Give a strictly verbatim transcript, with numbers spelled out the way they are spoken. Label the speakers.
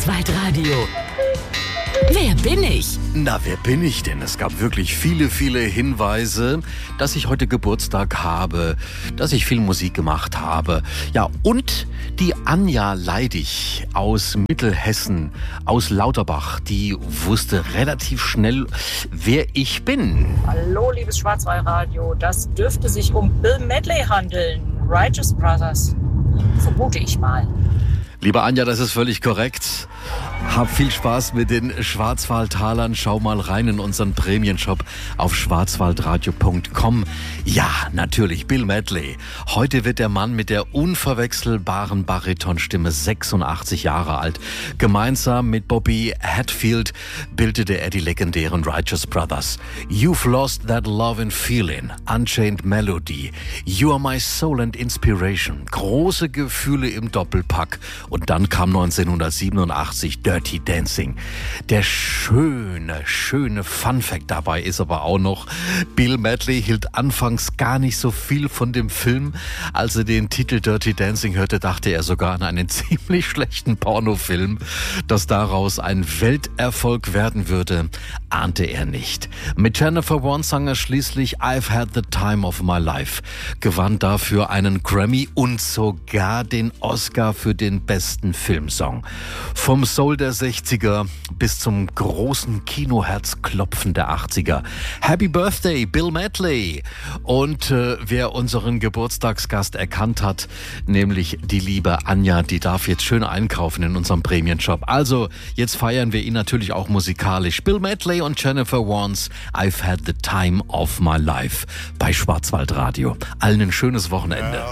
Speaker 1: Schwarzwaldradio. Wer bin ich?
Speaker 2: Na, wer bin ich denn? Es gab wirklich viele, viele Hinweise, dass ich heute Geburtstag habe, dass ich viel Musik gemacht habe. Ja, und die Anja Leidig aus Mittelhessen, aus Lauterbach, die wusste relativ schnell, wer ich bin.
Speaker 3: Hallo, liebes Schwarzwaldradio. Das dürfte sich um Bill Medley handeln. Righteous Brothers. Vermute ich mal.
Speaker 2: Liebe Anja, das ist völlig korrekt. Hab viel Spaß mit den Schwarzwaldtalern. Schau mal rein in unseren Prämienshop auf schwarzwaldradio punkt com. Ja, natürlich, Bill Medley. Heute wird der Mann mit der unverwechselbaren Baritonstimme sechsundachtzig Jahre alt. Gemeinsam mit Bobby Hatfield bildete er die legendären Righteous Brothers. You've Lost That Love and Feeling, Unchained Melody, You Are My Soul and Inspiration. Große Gefühle im Doppelpack. Und dann kam neunzehnhundertsiebenundachtzig Dirty Dancing. Der schöne, schöne Funfact dabei ist aber auch noch, Bill Medley hielt anfangs gar nicht so viel von dem Film. Als er den Titel Dirty Dancing hörte, dachte er sogar an einen ziemlich schlechten Pornofilm. Dass daraus ein Welterfolg werden würde, ahnte er nicht. Mit Jennifer Warnes sang er schließlich I've Had the Time of My Life, gewann dafür einen Grammy und sogar den Oscar für den besten Filmsong. Vom Soul der sechziger bis zum großen Kinoherzklopfen der achtziger. Happy Birthday, Bill Medley! Und äh, wer unseren Geburtstagsgast erkannt hat, nämlich die liebe Anja, die darf jetzt schön einkaufen in unserem Prämienshop. Also, jetzt feiern wir ihn natürlich auch musikalisch. Bill Medley und Jennifer Warnes, I've Had the Time of My Life bei Schwarzwaldradio. Allen ein schönes Wochenende.